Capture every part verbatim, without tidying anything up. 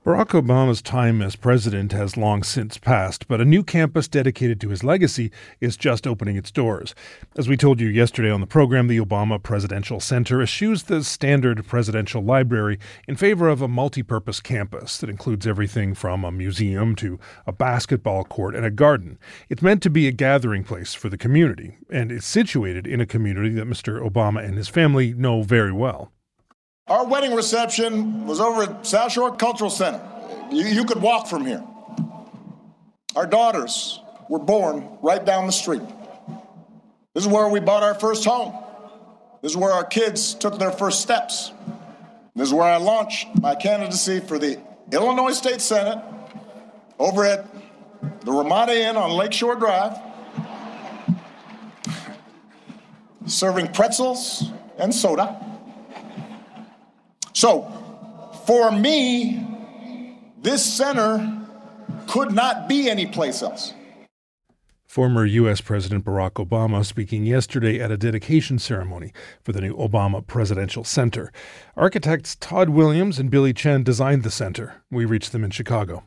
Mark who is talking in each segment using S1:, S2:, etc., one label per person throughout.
S1: Barack Obama's time as president has long since passed, but a new campus dedicated to his legacy is just opening its doors. As we told you yesterday on the program, the Obama Presidential Center eschews the standard presidential library in favor of a multi-purpose campus that includes everything from a museum to a basketball court and a garden. It's meant to be a gathering place for the community, and it's situated in a community that Mister Obama and his family know very well.
S2: Our wedding reception was over at South Shore Cultural Center. You, you could walk from here. Our daughters were born right down the street. This is where we bought our first home. This is where our kids took their first steps. This is where I launched my candidacy for the Illinois State Senate over at the Ramada Inn on Lakeshore Drive, serving pretzels and soda. So, for me, this center could not be anyplace else.
S1: Former U S. President Barack Obama speaking yesterday at a dedication ceremony for the new Obama Presidential Center. Architects Todd Williams and Billy Chen designed the center. We reached them in Chicago.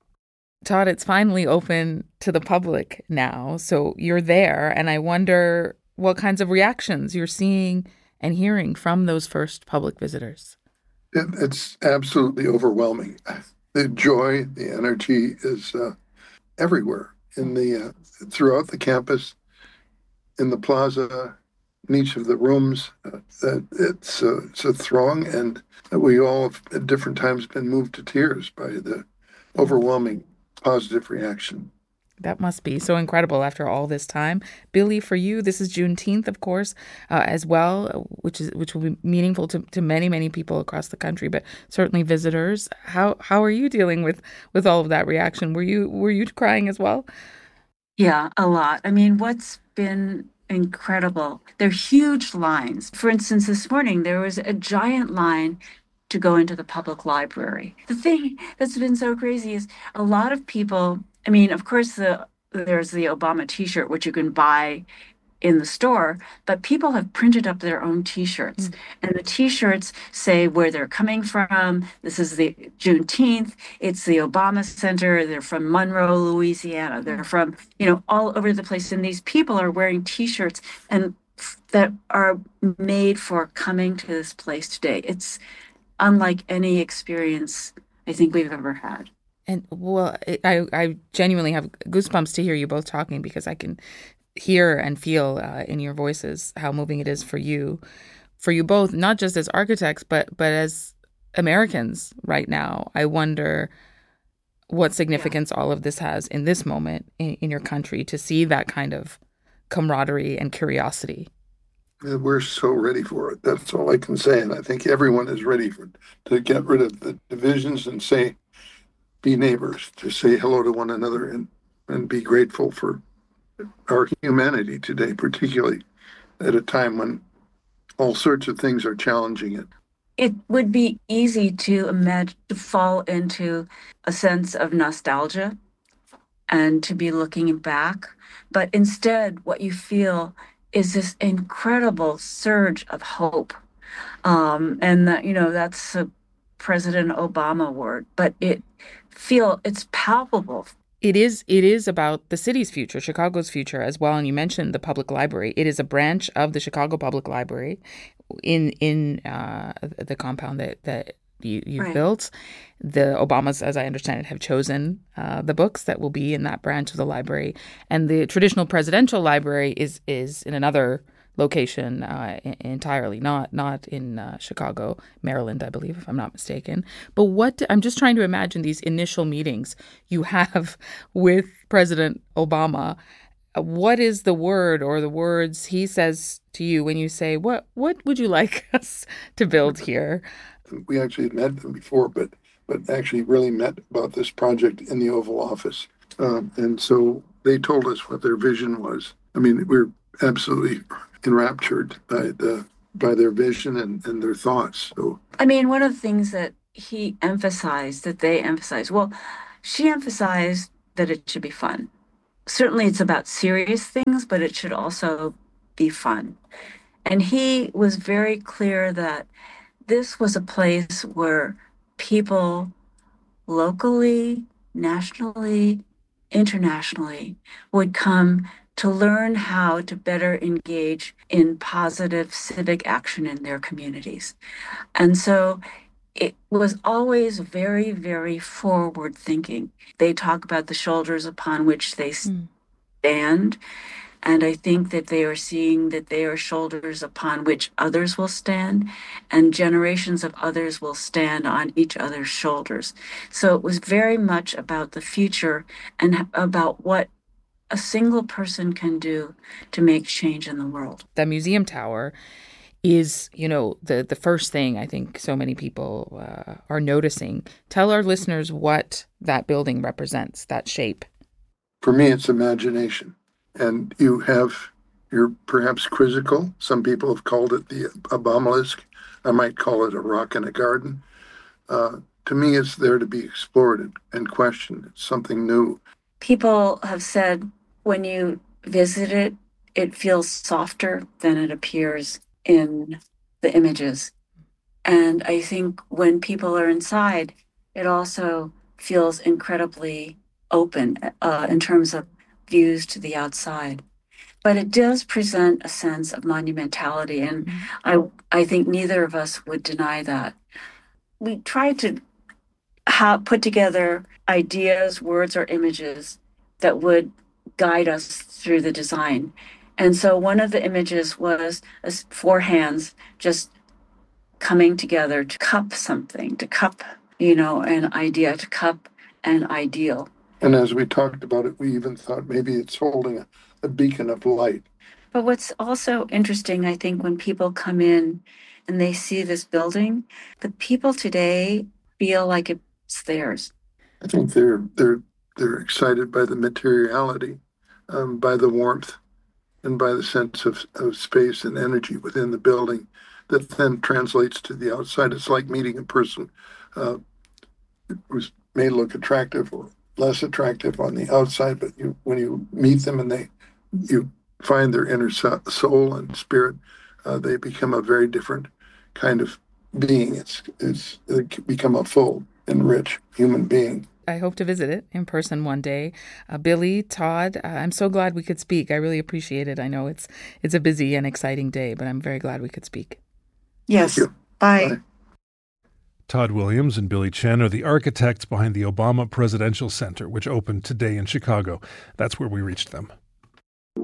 S3: Todd, it's finally open to the public now, so you're there, and I wonder what kinds of reactions you're seeing and hearing from those first public visitors.
S4: It, it's absolutely overwhelming. The joy, the energy is uh, everywhere in the uh, throughout the campus, in the plaza, in each of the rooms. Uh, it's uh, it's a throng, and we all have at different times been moved to tears by the overwhelming positive reaction.
S3: That must be so incredible after all this time. Billy, for you, this is Juneteenth, of course, uh, as well, which is which will be meaningful to, to many, many people across the country, but certainly visitors. How how are you dealing with, with all of that reaction? Were you were you crying as well?
S5: Yeah, a lot. I mean, what's been incredible, they're huge lines. For instance, this morning, there was a giant line to go into the public library. The thing that's been so crazy is a lot of people, I mean, of course, the there's the Obama T-shirt, which you can buy in the store, but people have printed up their own T-shirts. Mm. And the T-shirts say where they're coming from. This is the Juneteenth. It's the Obama Center. They're from Monroe, Louisiana. They're from, you know, all over the place. And these people are wearing T-shirts and that are made for coming to this place today. It's unlike any experience I think we've ever had.
S3: And well, I, I genuinely have goosebumps to hear you both talking because I can hear and feel uh, in your voices how moving it is for you, for you both, not just as architects, but but as Americans right now. I wonder what significance yeah. all of this has in this moment in, in your country to see that kind of camaraderie and curiosity.
S4: We're so ready for it. That's all I can say. And I think everyone is ready for to get rid of the divisions and say, be neighbors, to say hello to one another and, and be grateful for our humanity today, particularly at a time when all sorts of things are challenging it.
S5: It would be easy to imagine to fall into a sense of nostalgia and to be looking back. But instead, what you feel is this incredible surge of hope. Um, and that, you know, that's a President Obama word, but it feel it's palpable.
S3: It is it is about the city's future, Chicago's future as well. And you mentioned the public library. It is a branch of the Chicago Public Library in in uh, the compound that, that you, you've right. built. The Obamas, as I understand it, have chosen uh, the books that will be in that branch of the library. And the traditional presidential library is is in another location uh, entirely, not not in uh, Chicago, Maryland, I believe, if I'm not mistaken. But what I'm just trying to imagine these initial meetings you have with President Obama. What is the word or the words he says to you when you say, what what would you like us to build here?
S4: We actually had met them before, but but actually really met about this project in the Oval Office. Um, and so they told us what their vision was. I mean, we're absolutely enraptured by the by their vision and, and their thoughts. So
S5: I mean, one of the things that he emphasized, that they emphasized, well, she emphasized that it should be fun. Certainly it's about serious things, but it should also be fun. And he was very clear that this was a place where people locally, nationally, internationally, would come to learn how to better engage in positive civic action in their communities. And so it was always very, very forward thinking. They talk about the shoulders upon which they stand. Mm. And I think that they are seeing that they are shoulders upon which others will stand, and generations of others will stand on each other's shoulders. So it was very much about the future and about what a single person can do to make change in the world.
S3: The museum tower is, you know, the, the first thing I think so many people uh, are noticing. Tell our listeners what that building represents, that shape.
S4: For me, it's imagination. And you have, you're perhaps quizzical. Some people have called it the obelisk. I might call it a rock in a garden. Uh, to me, it's there to be explored and, and questioned. It's something new.
S5: People have said when you visit it, it feels softer than it appears in the images. And I think when people are inside, it also feels incredibly open uh, in terms of views to the outside. But it does present a sense of monumentality, and I I think neither of us would deny that. We tried to ha- put together ideas, words, or images that would guide us through the design. And so one of the images was four hands just coming together to cup something, to cup, you know, an idea, to cup an ideal.
S4: And as we talked about it, we even thought maybe it's holding a, a beacon of light.
S5: But what's also interesting, I think, when people come in and they see this building, the people today feel like it's theirs.
S4: I think they're they're they're excited by the materiality, um, by the warmth, and by the sense of, of space and energy within the building that then translates to the outside. It's like meeting a person uh, who may look attractive or less attractive on the outside, but you, when you meet them and they, you find their inner soul and spirit, uh, they become a very different kind of being. It's it's they become a full and rich human being.
S3: I hope to visit it in person one day. Uh, Billy, Todd, uh, I'm so glad we could speak. I really appreciate it. I know it's it's a busy and exciting day, but I'm very glad we could speak.
S5: Yes. Bye. Bye.
S1: Todd Williams and Billy Chen are the architects behind the Obama Presidential Center, which opened today in Chicago. That's where we reached them.